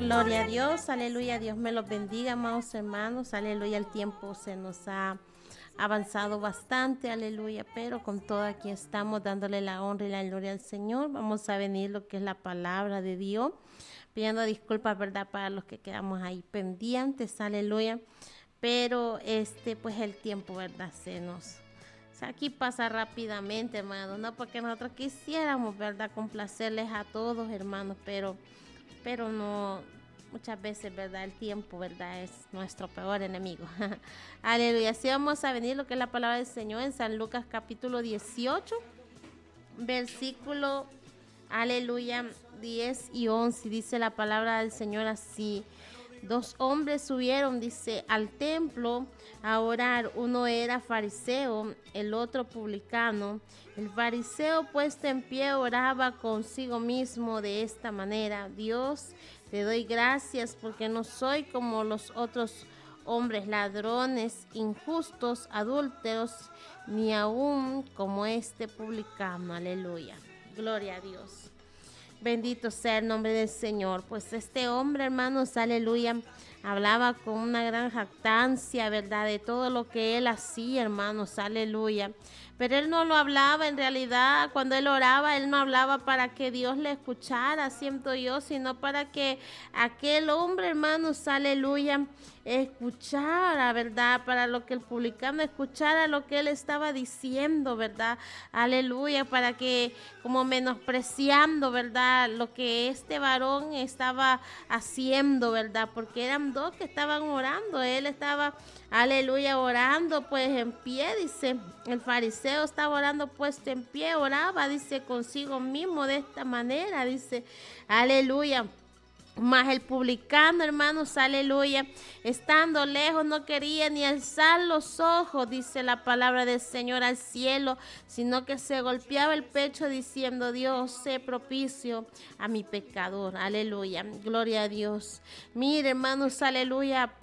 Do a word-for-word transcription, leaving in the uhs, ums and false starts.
Gloria a Dios, aleluya, Dios me los bendiga, amados hermanos, aleluya, el tiempo se nos ha avanzado bastante, aleluya, pero con todo aquí estamos dándole la honra y la gloria al Señor. Vamos a venir lo que es la palabra de Dios, pidiendo disculpas, verdad, para los que quedamos ahí pendientes, aleluya, pero este, pues el tiempo, verdad, se nos... O sea, aquí pasa rápidamente, hermanos, no porque nosotros quisiéramos, verdad, complacerles a todos, hermanos, pero... pero no, muchas veces, verdad, el tiempo, verdad, es nuestro peor enemigo. Aleluya. Así vamos a venir lo que es la palabra del Señor en San Lucas capítulo dieciocho, versículo, aleluya, diez y once. Dice la palabra del Señor así: dos hombres subieron, dice, al templo a orar. Uno era fariseo, el otro publicano. El fariseo, puesto en pie, oraba consigo mismo de esta manera: Dios, te doy gracias porque no soy como los otros hombres, ladrones, injustos, adúlteros, ni aún como este publicano. Aleluya. Gloria a Dios. Bendito sea el nombre del Señor. Pues este hombre, hermanos, aleluya, hablaba con una gran jactancia, ¿verdad?, de todo lo que él hacía, hermanos, aleluya. Pero él no lo hablaba en realidad, cuando él oraba, él no hablaba para que Dios le escuchara, siento yo, sino para que aquel hombre, hermanos, aleluya, escuchara, ¿verdad?, para lo que el publicano escuchara lo que él estaba diciendo, ¿verdad?, aleluya, para que, como menospreciando, ¿verdad?, lo que este varón estaba haciendo, ¿verdad?, porque eran dos que estaban orando. Él estaba, aleluya, orando pues en pie, dice, el fariseo estaba orando puesto en pie, oraba, dice, consigo mismo de esta manera, dice, aleluya. Mas el publicano, hermanos, aleluya, estando lejos, no quería ni alzar los ojos, dice la palabra del Señor, al cielo, sino que se golpeaba el pecho diciendo: Dios, sé propicio a mi pecador. Aleluya, gloria a Dios. Mire, hermanos, aleluya,